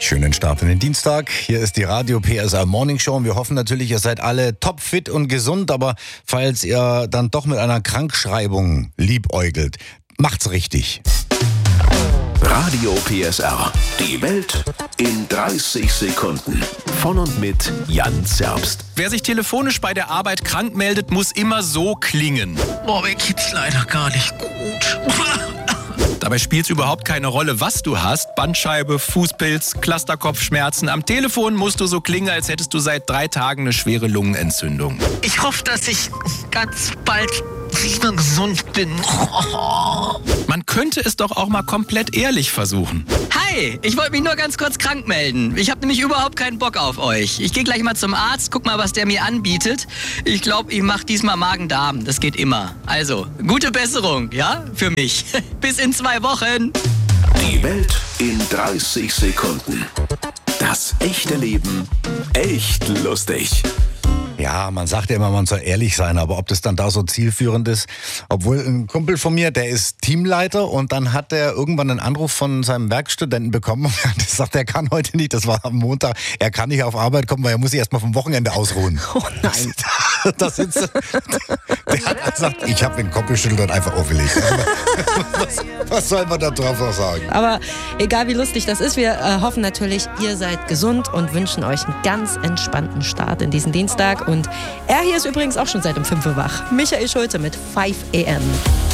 Schönen Start in den Dienstag. Hier ist die Radio PSR Morning Show und wir hoffen natürlich, ihr seid alle topfit und gesund, aber falls ihr dann doch mit einer Krankschreibung liebäugelt, macht's richtig. Radio PSR. Die Welt in 30 Sekunden. Von und mit Jan Zerbst. Wer sich telefonisch bei der Arbeit krank meldet, muss immer so klingen. Boah, mir geht's leider gar nicht gut. Dabei spielt es überhaupt keine Rolle, was du hast. Bandscheibe, Fußpilz, Clusterkopfschmerzen. Am Telefon musst du so klingen, als hättest du seit 3 Tagen eine schwere Lungenentzündung. Ich hoffe, dass ich ganz bald wieder gesund bin. Man könnte es doch auch mal komplett ehrlich versuchen. Hi, ich wollte mich nur ganz kurz krank melden. Ich habe nämlich überhaupt keinen Bock auf euch. Ich gehe gleich mal zum Arzt, guck mal, was der mir anbietet. Ich glaube, ich mache diesmal Magen-Darm. Das geht immer. Also, gute Besserung, ja, für mich. Bis in 2 Wochen. Die Welt in 30 Sekunden. Das echte Leben echt lustig. Ja, man sagt ja immer, man soll ehrlich sein, aber ob das dann da so zielführend ist, obwohl ein Kumpel von mir, der ist Teamleiter und dann hat er irgendwann einen Anruf von seinem Werkstudenten bekommen und der sagt, er kann heute nicht, das war am Montag, er kann nicht auf Arbeit kommen, weil er muss sich erstmal vom Wochenende ausruhen. Oh nein. Der hat gesagt, ich habe den Kopf geschüttelt und einfach aufgelegt. Was soll man da drauf noch sagen? Aber egal wie lustig das ist, wir hoffen natürlich, ihr seid gesund und wünschen euch einen ganz entspannten Start in diesen Dienstag. Und er hier ist übrigens auch schon seit um 5 Uhr wach. Michael Schulte mit 5 AM.